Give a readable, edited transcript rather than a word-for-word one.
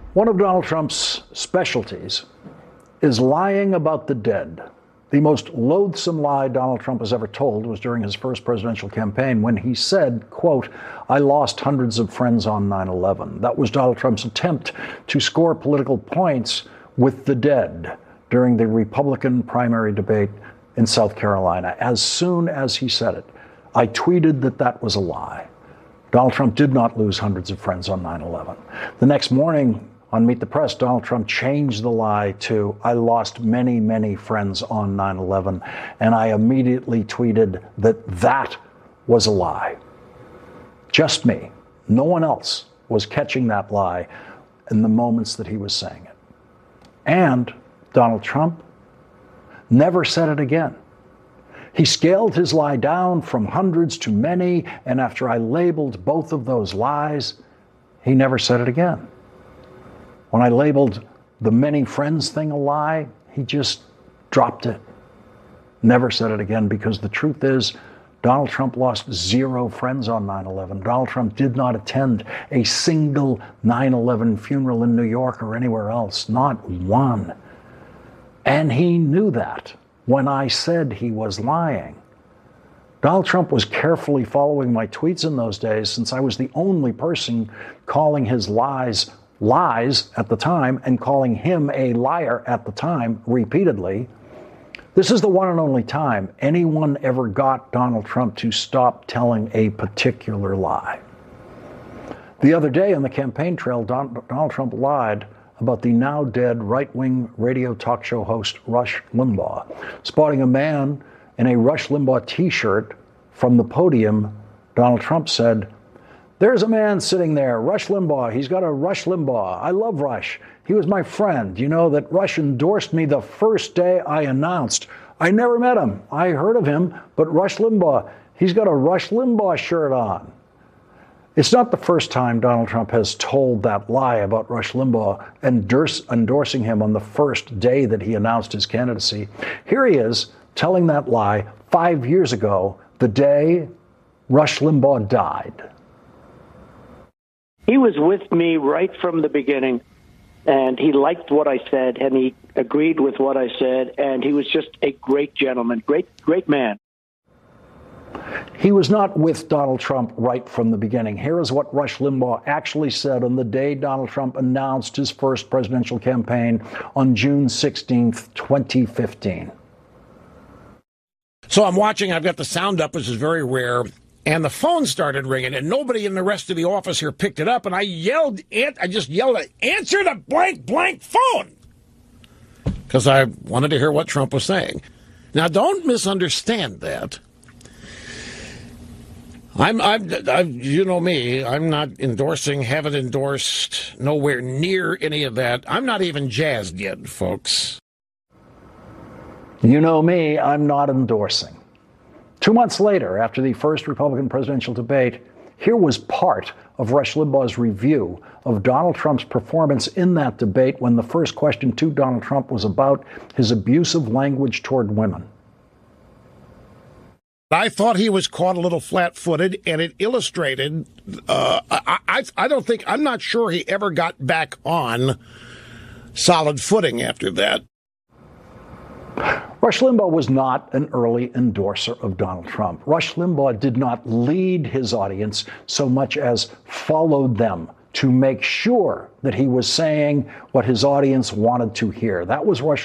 One of Donald Trump's specialties is lying about the dead. The most loathsome lie Donald Trump has ever told was during his first presidential campaign when he said, quote, "I lost hundreds of friends on 9/11. That was Donald Trump's attempt to score political points with the dead during the Republican primary debate in South Carolina. As soon as he said it, I tweeted that that was a lie. Donald Trump did not lose hundreds of friends on 9/11. The next morning on Meet the Press, Donald Trump changed the lie to, "I lost many, many friends on 9/11, and I immediately tweeted that that was a lie." Just me. No one else was catching that lie in the moments that he was saying it. And Donald Trump never said it again. He scaled his lie down from hundreds to many, and after I labeled both of those lies, he never said it again. When I labeled the many friends thing a lie, he just dropped it. Never said it again, because the truth is, Donald Trump lost 0 friends on 9/11. Donald Trump did not attend a single 9/11 funeral in New York or anywhere else, not one. And he knew that when I said he was lying. Donald Trump was carefully following my tweets in those days, since I was the only person calling his lies at the time and calling him a liar at the time repeatedly. This is the one and only time anyone ever got Donald Trump to stop telling a particular lie. The other day on the campaign trail, Donald Trump lied about the now dead right-wing radio talk show host Rush Limbaugh. Spotting a man in a Rush Limbaugh t-shirt from the podium, Donald Trump said, "There's a man sitting there, Rush Limbaugh. He's got a Rush Limbaugh. I love Rush. He was my friend. You know that Rush endorsed me the first day I announced. I never met him. I heard of him, but Rush Limbaugh, he's got a Rush Limbaugh shirt on." It's not the first time Donald Trump has told that lie about Rush Limbaugh, endorsing him on the first day that he announced his candidacy. Here he is telling that lie 5 years ago, the day Rush Limbaugh died. He was with me right from the beginning, and he liked what I said, and he agreed with what I said, and he was just a great gentleman, great man. He was not with Donald Trump right from the beginning. Here is what Rush Limbaugh actually said on the day Donald Trump announced his first presidential campaign on June 16th, 2015. So I'm watching, I've got the sound up, which is very rare, and the phone started ringing, and nobody in the rest of the office here picked it up, and I just yelled, "Answer the blank phone!" Because I wanted to hear what Trump was saying. Now, don't misunderstand that. You know me, I'm not endorsing, haven't endorsed, nowhere near any of that. I'm not even jazzed yet, folks. You know me, I'm not endorsing. 2 months later, after the first Republican presidential debate, here was part of Rush Limbaugh's review of Donald Trump's performance in that debate when the first question to Donald Trump was about his abusive language toward women. I thought he was caught a little flat-footed, and it illustrated, I'm not sure he ever got back on solid footing after that. Rush Limbaugh was not an early endorser of Donald Trump. Rush Limbaugh did not lead his audience so much as followed them to make sure that he was saying what his audience wanted to hear. That was Rush